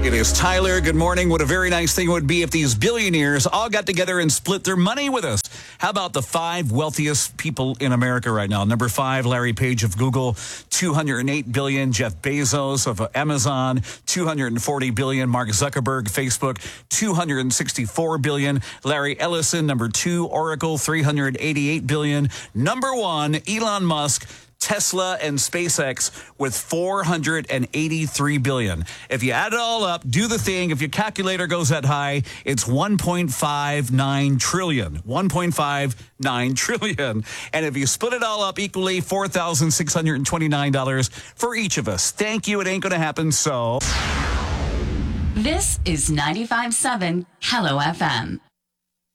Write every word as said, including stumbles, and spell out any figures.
It is Tyler. Good morning. What a very nice thing it would be if these billionaires all got together and split their money with us. How about the five wealthiest people in America right now? Number five, Larry Page of Google, two hundred eight billion dollars. Jeff Bezos of Amazon, two hundred forty billion dollars. Mark Zuckerberg, Facebook, two hundred sixty-four billion dollars. Larry Ellison, number two, Oracle, three hundred eighty-eight billion dollars. Number one, Elon Musk, Tesla and SpaceX with four hundred eighty-three billion dollars. If you add it all up, do the thing. If your calculator goes that high, it's one point five nine trillion dollars. one point five nine trillion dollars. And if you split it all up equally, four thousand six hundred twenty-nine dollars for each of us. Thank you. It ain't going to happen, so... This is ninety-five point seven Hello F M.